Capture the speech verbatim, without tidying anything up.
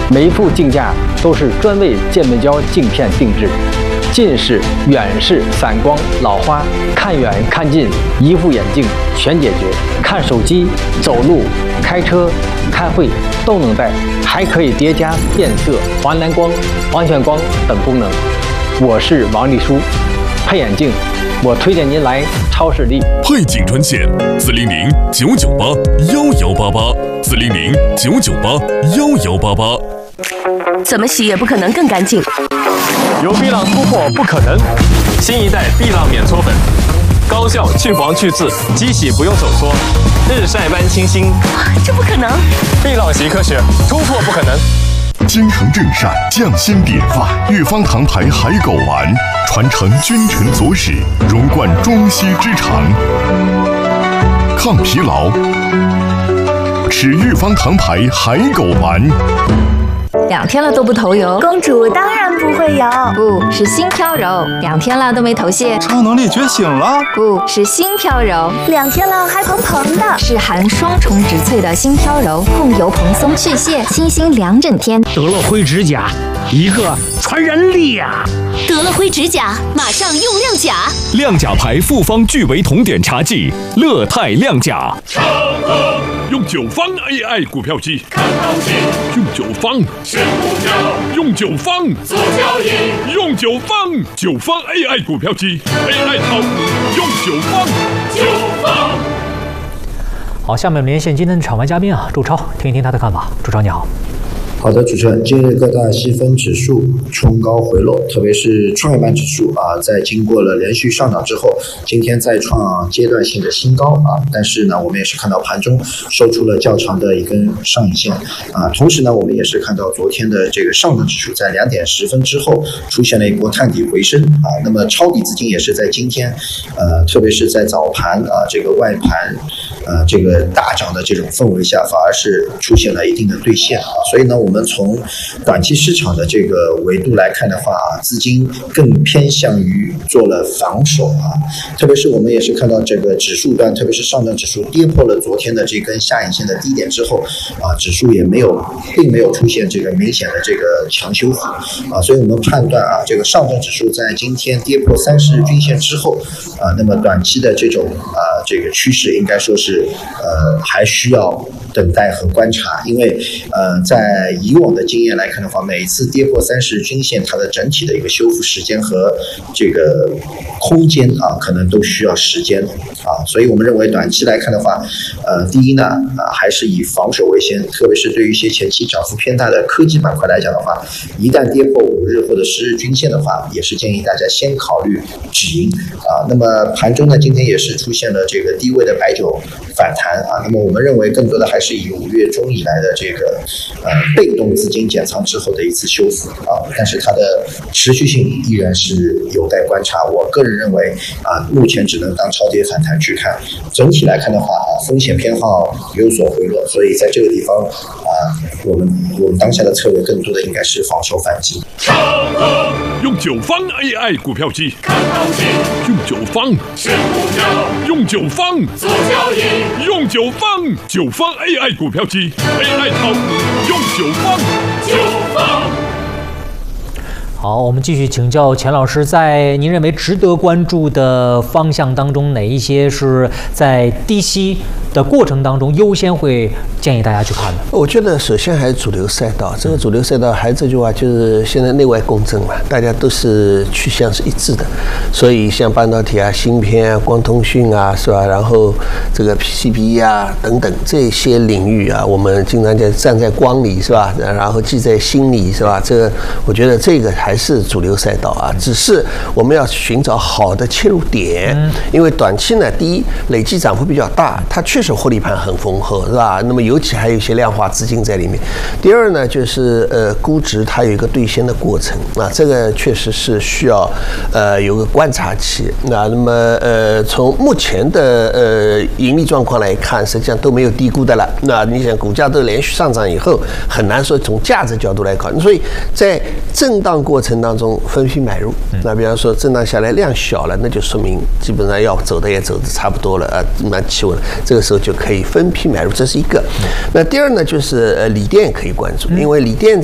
每一副镜架都是专为渐变焦镜片定制，近视、远视、散光、老花，看远看近，一副眼镜全解决。看手机、走路、开车、开会都能戴，还可以叠加变色、环蓝光、完全光等功能。我是王丽书，配眼镜，我推荐您来超视力。 配镜专线：四零零九九八幺幺八八，四零零九九八幺幺八八。 怎么洗也不可能更干净。 有碧浪突破不可能，新一代碧浪免搓粉，高效去黄去渍，机洗不用手搓，日晒般清新。 这不可能！ 碧浪习科学，突破不可能。 京城正晒，匠心典范，裕芳堂牌海狗丸，传承君臣佐使，融贯中西之长，抗疲劳。吃裕芳堂牌海狗丸。 两天了都不头油， 公主当然不会油， 不是心飘柔。两天了都没头屑， 超能力觉醒了， 不是心飘柔。 两天了还蓬蓬的， 是含双重植萃的心飘柔，控油蓬松去屑，清新两整天。 得乐辉指甲，一个传染力呀！ 得乐辉指甲，马上用亮甲。 亮甲牌复方聚维酮碘茶剂，乐泰亮甲。 用九方 A I 股票机，看好戏；用九方是股票，用九方做交易；用九方九方 A I 股票机 ，A I 炒股用九方，九方。 好，下面我们连线今天的场外嘉宾啊，周超，听一听他的看法。周超你好。 好的，主持人，今日各大细分指数冲高回落，特别是创业板指数啊，在经过了连续上涨之后，今天再创阶段性的新高啊。但是呢，我们也是看到盘中收出了较长的一根上影线啊。同时呢，我们也是看到昨天的这个上证指数在两点十分之后出现了一波探底回升啊。那么抄底资金也是在今天，呃，特别是在早盘啊，这个外盘呃这个大涨的这种氛围下，反而是出现了一定的兑现啊。所以呢，我们我们从短期市场的这个维度来看的话啊，资金更偏向于做了防守啊，特别是我们也是看到这个指数端，特别是上证指数跌破了昨天的这根下影线的低点之后啊，指数也没有并没有出现这个明显的这个强修复啊，所以我们判断啊，这个上证指数在今天跌破三十日均线之后啊，那么短期的这种啊这个趋势应该说是呃还需要等待和观察，因为呃在以往的经验来看的话，每一次跌破三十均线，它的整体的一个修复时间和这个空间啊，可能都需要时间啊，所以我们认为短期来看的话，呃，第一呢，啊，还是以防守为先，特别是对于一些前期涨幅偏大的科技板块来讲的话，一旦跌破五日或者十日均线的话，也是建议大家先考虑止盈啊。那么盘中呢，今天也是出现了这个低位的白酒反弹啊，那么我们认为更多的还是以五月中以来的这个呃被动资金减仓之后的一次修复啊，但是它的持续性依然是有待观察。我个人认为啊，目前只能当超跌反弹去看。整体来看的话啊，风险偏好有所回落，所以在这个地方啊，我们我们当下的策略更多的应该是防守反击。 用九方 A I 股票机，看好戏；用九方是股票，用九方做交易；用九方九方 A I 股票机 ，A I 炒股用九方，九方。 好，我们继续请教钱老师，在您认为值得关注的方向当中，哪一些是在低吸的过程当中优先会建议大家去看的？ 我觉得首先还是主流赛道，这个主流赛道还是这句话，就是现在内外共振嘛，大家都是去向是一致的，所以像半导体啊、芯片啊、光通讯啊，是吧？然后这个 P C B 啊等等这些领域啊，我们经常讲站在光里，是吧？然后记在心里，是吧？这个我觉得这个还是主流赛道啊，只是我们要寻找好的切入点，因为短期呢，第一累计涨幅比较大，它确实获利盘很丰厚，是吧？那么尤其还有一些量化资金在里面。第二呢，就是呃估值它有一个兑现的过程啊，这个确实是需要呃有个观察期。那那么呃从目前的呃盈利状况来看，实际上都没有低估的了。那你想股价都连续上涨以后，很难说从价值角度来考虑，所以在震荡过程当中分批买入。那比方说震荡下来量小了，那就说明基本上要走的也走的差不多了啊，蛮企稳了，这个时候就可以分批买入，这是一个。那第二呢，就是呃锂电可以关注，因为锂电